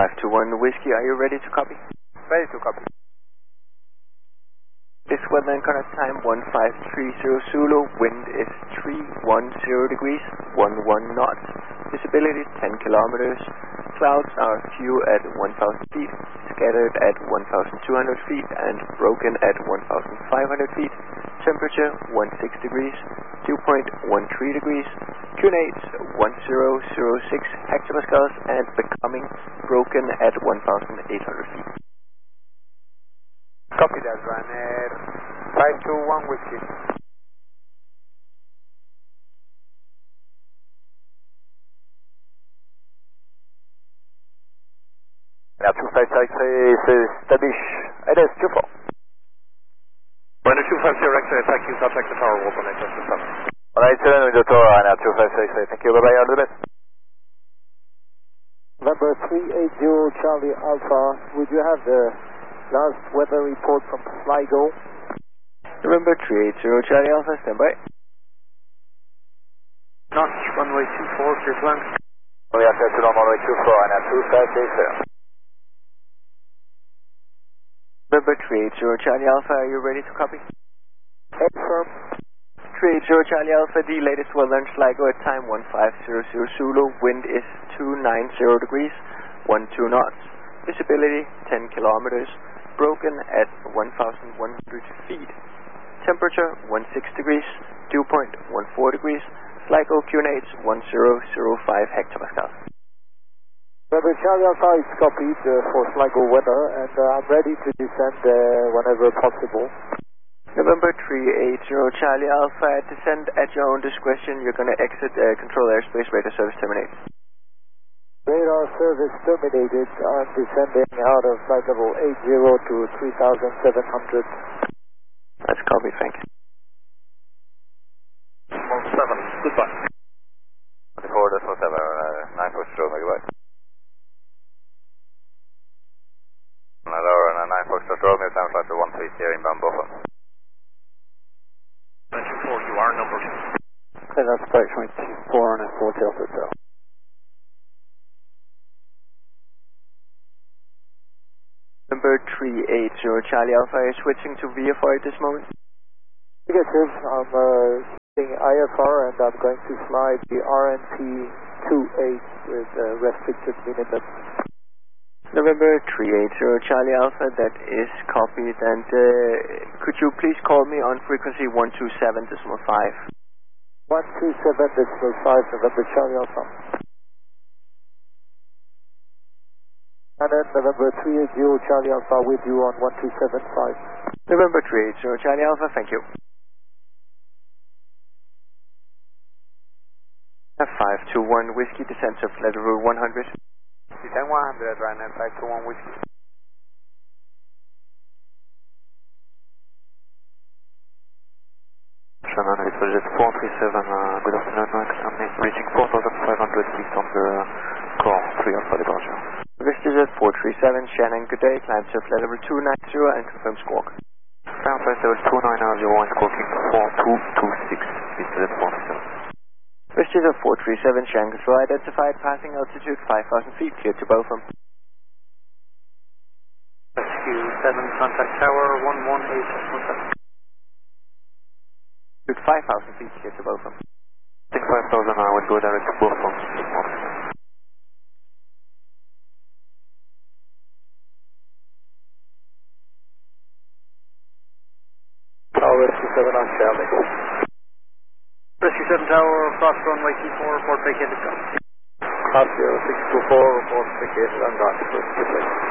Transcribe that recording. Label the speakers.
Speaker 1: 521 Whiskey, are you ready to copy?
Speaker 2: Ready to copy.
Speaker 1: This weather and current time 1530 Zulu, wind is 310 degrees, 11 knots, visibility 10 kilometers, clouds are few at 1000 feet, scattered at 1200 feet and broken at 1500 feet, temperature 16 degrees, dew point 13 degrees, QNH 1006 hectopascals and becoming broken at 1800 feet.
Speaker 2: Copy that, Ryanair 521 Whiskey. Now 256 establish LS 24.
Speaker 3: Ryanair 250 X-ray, thank you, contact the tower, open HS 7.
Speaker 2: 187 with the tower, Ryanair 256, thank you, bye bye, all the best.
Speaker 4: November 380 Charlie Alpha, would you have the last weather report from Sligo?
Speaker 1: November 380 Charlie Alpha, standby.
Speaker 2: Notch, runway 24, clear to land. We have to runway 24, Ryanair 256.
Speaker 1: November 380 Charlie Alpha, are you ready to copy?
Speaker 4: Confirm.
Speaker 1: 380 Charlie Alpha, the latest weather in Sligo at time 1500 Zulu, wind is 290 degrees, 12 knots, visibility 10 kilometers, broken at 1100 feet, temperature 16 degrees, dew point 14 degrees, Sligo QNH 1005 hectopascals.
Speaker 4: November Charlie Alpha is copied for Sligo weather and I'm ready to descend whenever possible.
Speaker 1: November 380 Charlie Alpha, descend at your own discretion. You're going to exit control airspace, radar service terminated.
Speaker 4: Radar service terminated. I'm descending out of flight level 80 to 3,700.
Speaker 1: That's copy, thank you.
Speaker 3: 17, goodbye.
Speaker 2: 24, that's 47, 9 Fox Romeo, goodbye. Hello, 9 Fox Romeo, time flight to 130 inbound Bofa.
Speaker 3: 94, you are number 2.
Speaker 4: Okay, that's approach 24 and a 4 Delta Hotel.
Speaker 1: Number 380 Charlie Alpha, are you switching to VFR at this moment?
Speaker 4: Negative, I'm using IFR and I'm going to fly the RNP 28 with restricted minimum.
Speaker 1: November 380 Charlie Alpha, that is copied, and could you please call me on frequency 127.5?
Speaker 4: 127.5 November Charlie Alpha. And then November 380 Charlie Alpha with you on 1275.
Speaker 1: November 380 Charlie Alpha, thank you. 521 Whiskey, descent of level 100.
Speaker 2: Descend 100, Ryanair 521 Whiskey.
Speaker 5: Shannon, it's Jet 437, good afternoon, I'm reaching 4,500 feet on the core 3 Alpha departure.
Speaker 1: Jet 437, Shannon, good day, climb surf level 290 and confirm squawk.
Speaker 5: Ground flight level 290 and squawking 4226, Jet 437.
Speaker 1: Jet 437, Shannon control identified, passing altitude 5,000 feet, clear to Beaufort.
Speaker 2: Rescue 7, contact tower 118.7.
Speaker 1: 5,000 feet, clear to Beaufort.
Speaker 5: I think 5,000, I will go direct to Beaufort.
Speaker 4: Tower 27 on Charlie.
Speaker 2: Rescue 7 tower, cross runway 24, report vacated.
Speaker 4: Cross 0624, report vacated on Dr.